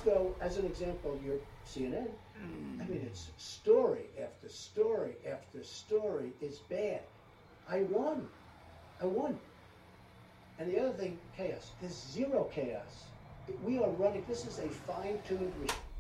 go, as an example, your CNN. I mean, it's story after story after story is bad. I won. I won. And the other thing, chaos. There's zero chaos. We are running, this is a fine-tuned machine.